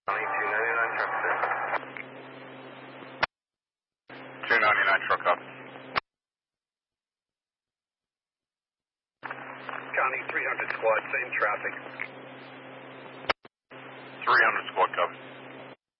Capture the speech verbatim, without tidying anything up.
County two ninety-nine truck set. two ninety-nine truck up. County three hundred squad, same traffic. three hundred squad cover.